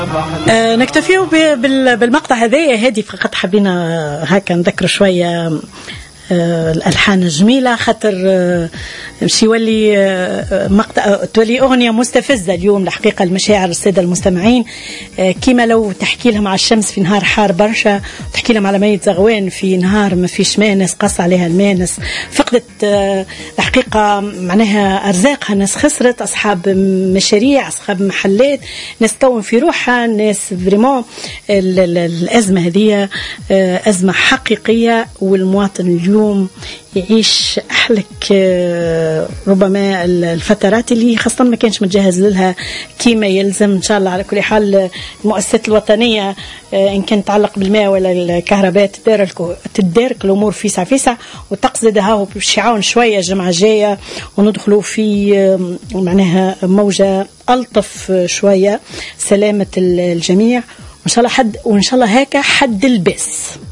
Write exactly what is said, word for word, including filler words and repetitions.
آه نكتفي بالمقطع هذايا هذه فقط حبينا هكا نذكر شويه آه الألحان الجميلة خاطر آه مش يولي آه مقطع تولي أغنية مستفزة اليوم الحقيقة المشاعر السادة المستمعين آه كيما لو تحكي لهم على الشمس في نهار حار برشا تحكي لهم على ميت زغوان في نهار ما فيش مانس قص عليها المانس فقدت آه الحقيقة معناها أرزاقها ناس خسرت أصحاب مشاريع أصحاب محلات ناس تون في روحها ناس فريمون الأزمة هذه آه أزمة حقيقية والمواطن اليوم يعيش أحلك ربما الفترات اللي خاصة ما كانش متجهز لها كيما يلزم. إن شاء الله على كل حال المؤسسات الوطنية إن كان تعلق بالماء ولا الكهرباء تدارك, تدارك الأمور فيسع فيسع وتقصد هاو بشعاون شوية الجمعة الجاية وندخلوا في معناها موجة ألطف شوية سلامة الجميع وإن شاء الله حد وإن شاء الله هكا حد البس.